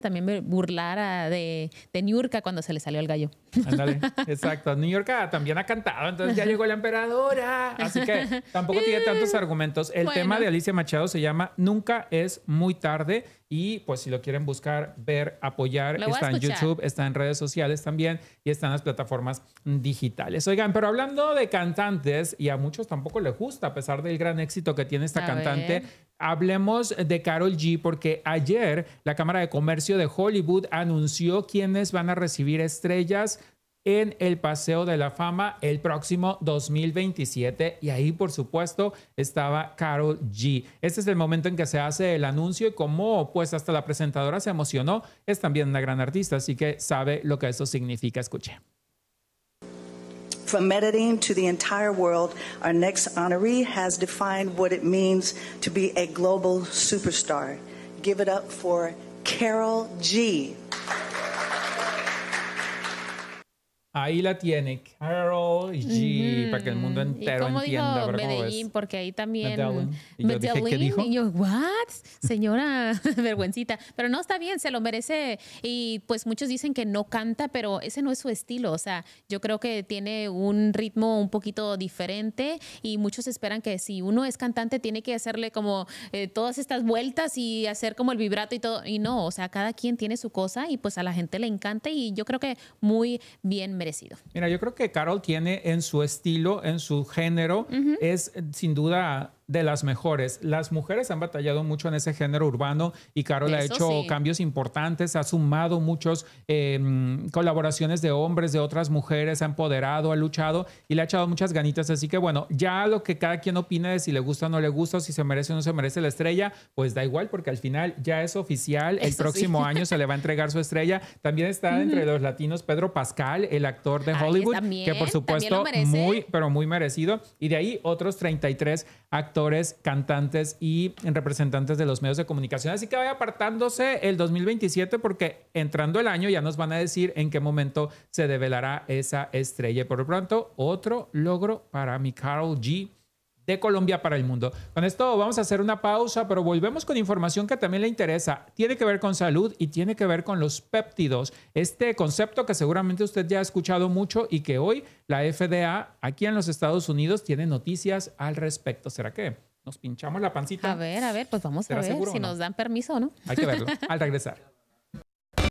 también me burlara de Niurka cuando se le salió el gallo. Ándale, exacto. New York también ha cantado, entonces ya llegó la emperadora. Así que tampoco tiene tantos argumentos. El tema de Alicia Machado se llama Nunca es muy tarde. Y pues si lo quieren buscar, ver, apoyar, está en YouTube, está en redes sociales también y está en las plataformas digitales. Oigan, pero hablando de cantantes, y a muchos tampoco les gusta, a pesar del gran éxito que tiene esta cantante, hablemos de Karol G, porque ayer la Cámara de Comercio de Hollywood anunció quiénes van a recibir estrellas en el Paseo de la Fama el próximo 2027 y ahí por supuesto estaba Karol G. Este es el momento en que se hace el anuncio y como pues hasta la presentadora se emocionó, es también una gran artista, así que sabe lo que eso significa. Escuche. From Medellin to the entire world, our next honoree has defined what it means to be a global superstar. Give it up for Karol G. Ahí la tiene, Karol G, para que el mundo entero entienda. Dijo Medellín, porque ahí también... Medellín. Y yo, ¿what? Señora, vergüencita. Pero no, está bien, se lo merece. Y pues muchos dicen que no canta, pero ese no es su estilo. O sea, yo creo que tiene un ritmo un poquito diferente y muchos esperan que si uno es cantante tiene que hacerle como todas estas vueltas y hacer como el vibrato y todo. Y no, o sea, cada quien tiene su cosa y pues a la gente le encanta y yo creo que muy bien merecido. Mira, yo creo que Karol tiene en su estilo, en su género, es sin duda de las mejores. Las mujeres han batallado mucho en ese género urbano y Karol ha hecho cambios importantes, ha sumado muchos colaboraciones de hombres, de otras mujeres, ha empoderado, ha luchado y le ha echado muchas ganitas. Así que bueno, ya lo que cada quien opine de si le gusta o no le gusta, o si se merece o no se merece la estrella, pues da igual porque al final ya es oficial. El próximo año se le va a entregar su estrella. También está entre los latinos Pedro Pascal, el actor de Hollywood, que por supuesto muy, pero muy merecido. Y de ahí otros 33 actores, cantantes y representantes de los medios de comunicación. Así que vaya apartándose el 2027 porque entrando el año ya nos van a decir en qué momento se develará esa estrella. Por lo pronto, otro logro para mi Karol G de Colombia para el mundo. Con esto vamos a hacer una pausa, pero volvemos con información que también le interesa. Tiene que ver con salud y tiene que ver con los péptidos. Este concepto que seguramente usted ya ha escuchado mucho y que hoy la FDA aquí en los Estados Unidos tiene noticias al respecto. ¿Será que nos pinchamos la pancita? A ver, pues vamos a ver si nos dan permiso o no. Hay que verlo al regresar.